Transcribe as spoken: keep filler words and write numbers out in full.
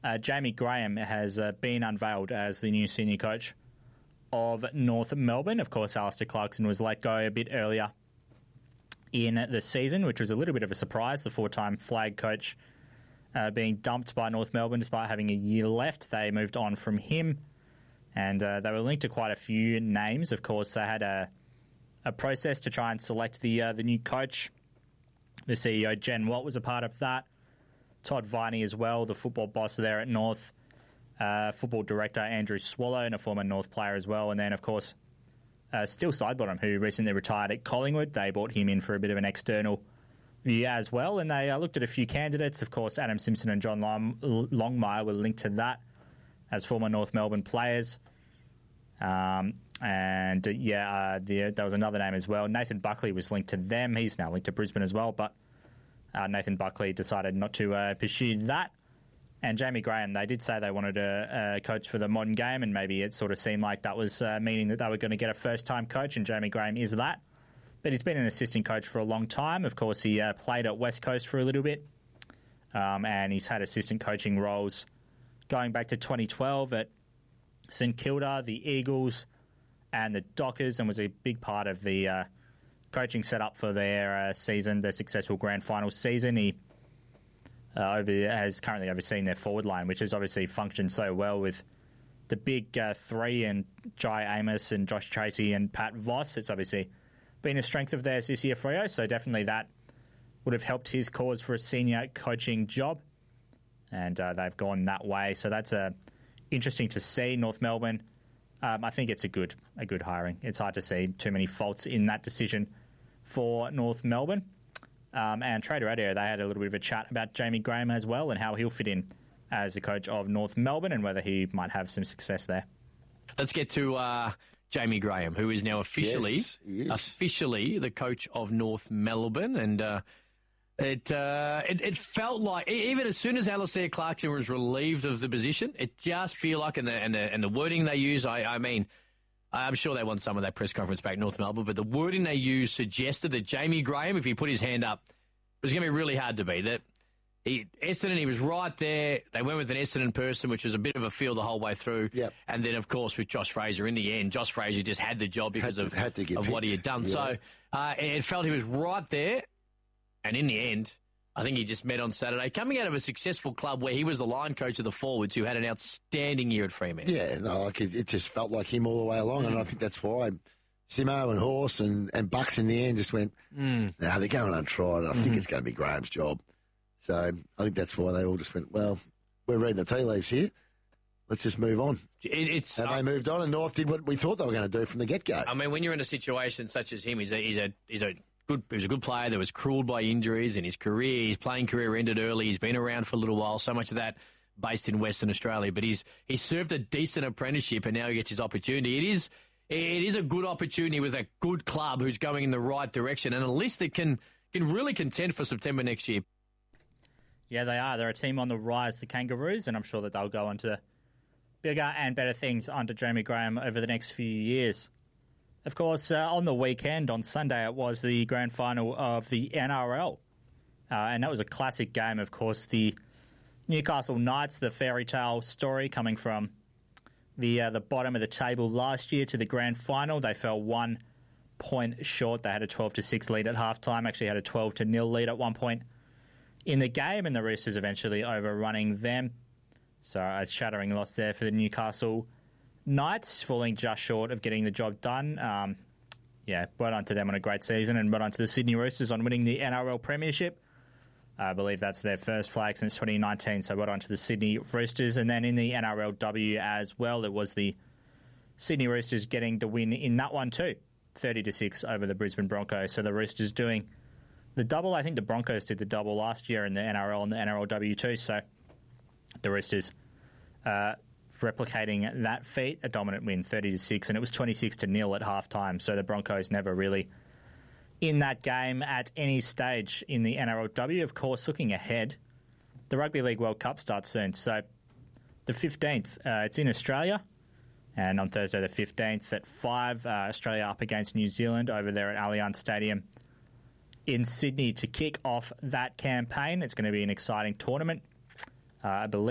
uh, Jamie Graham has uh, been unveiled as the new senior coach of North Melbourne. Of course, Alistair Clarkson was let go a bit earlier in the season, which was a little bit of a surprise. The four-time flag coach uh, being dumped by North Melbourne despite having a year left. They moved on from him, and uh, they were linked to quite a few names. Of course, they had a a process to try and select the uh, the new coach. The C E O, Jen Watt, was a part of that. Todd Viney as well, the football boss there at North. Uh, football director Andrew Swallow, and a former North player as well. And then, of course, uh, Still Sidebottom, who recently retired at Collingwood. They brought him in for a bit of an external view as well. And they uh, looked at a few candidates. Of course, Adam Simpson and John Long- Longmire were linked to that as former North Melbourne players. Um, and, uh, yeah, uh, the, there was another name as well. Nathan Buckley was linked to them. He's now linked to Brisbane as well. But uh, Nathan Buckley decided not to uh, pursue that. And Jamie Graham, they did say they wanted a, a coach for the modern game, and maybe it sort of seemed like that was uh, meaning that they were going to get a first-time coach, and Jamie Graham is that. But he's been an assistant coach for a long time. Of course, he uh, played at West Coast for a little bit, um, and he's had assistant coaching roles going back to twenty twelve at St Kilda, the Eagles, and the Dockers, and was a big part of the uh, coaching setup for their uh, season, their successful grand final season. He Uh, over, has currently overseen their forward line, which has obviously functioned so well with the big uh, three and Jai Amos and Josh Tracy and Pat Voss. It's obviously been a strength of theirs this year, Freo, so definitely that would have helped his cause for a senior coaching job, and uh, they've gone that way. So that's uh, interesting to see. North Melbourne, um, I think it's a good a good hiring. It's hard to see too many faults in that decision for North Melbourne. Um, and Trader Radio, they had a little bit of a chat about Jamie Graham as well and how he'll fit in as the coach of North Melbourne and whether he might have some success there. Let's get to uh, Jamie Graham, who is now officially yes, is. officially the coach of North Melbourne. And uh, it, uh, it it felt like, even as soon as Alistair Clarkson was relieved of the position, it just feel like, and the, and the, and the wording they use, I, I mean... I'm sure they want some of that press conference back in North Melbourne, but the wording they used suggested that Jamie Graham, if he put his hand up, it was going to be really hard to beat. That he, Essendon, he was right there. They went with an Essendon person, which was a bit of a feel the whole way through. Yep. And then, of course, with Josh Fraser in the end, Josh Fraser just had the job because had to, of, had to of what he had done. Yeah. So uh, it felt he was right there. And in the end, I think he just met on Saturday, coming out of a successful club where he was the line coach of the forwards who had an outstanding year at Fremantle. Yeah, no, like it, it just felt like him all the way along, mm. and I think that's why Simo and Horse and, and Bucks in the end just went, mm. no, they're going untried. I mm-hmm. think it's going to be Graham's job. So I think that's why they all just went, well, we're reading the tea leaves here. Let's just move on. It, it's, and uh, they moved on, and North did what we thought they were going to do from the get-go. I mean, when you're in a situation such as him, he's a, he's a, he's a good, he was a good player that was cruelled by injuries in his career. His playing career ended early. He's been around for a little while, so much of that based in Western Australia. But he's he's served a decent apprenticeship, and now he gets his opportunity. It is it is a good opportunity with a good club who's going in the right direction, and a list that can, can really contend for September next year. Yeah, they are. They're a team on the rise, the Kangaroos, and I'm sure that they'll go on to bigger and better things under Jamie Graham over the next few years. Of course, uh, on the weekend, on Sunday, it was the grand final of the N R L. Uh, and that was a classic game, of course. The Newcastle Knights, the fairy tale story coming from the uh, the bottom of the table last year to the grand final. They fell one point short. They had a twelve to six lead at halftime, actually had a twelve to nil lead at one point in the game, and the Roosters eventually overrunning them. So a shattering loss there for the Newcastle Knights, falling just short of getting the job done. Um, yeah, well on to them on a great season, and well on to the Sydney Roosters on winning the N R L Premiership. I believe that's their first flag since twenty nineteen, so well on to the Sydney Roosters. And then in the N R L W as well, it was the Sydney Roosters getting the win in that one too, thirty to six over the Brisbane Broncos. So the Roosters doing the double. I think the Broncos did the double last year in the N R L and the N R L W too, so the Roosters uh, replicating that feat, a dominant win, thirty to six, and it was twenty-six to nil at halftime. So the Broncos never really in that game at any stage in the N R L W. Of course, looking ahead, the Rugby League World Cup starts soon. So the fifteenth, uh, it's in Australia, and on Thursday the fifteenth at five, uh, Australia up against New Zealand over there at Allianz Stadium in Sydney to kick off that campaign. It's going to be an exciting tournament. Uh, I believe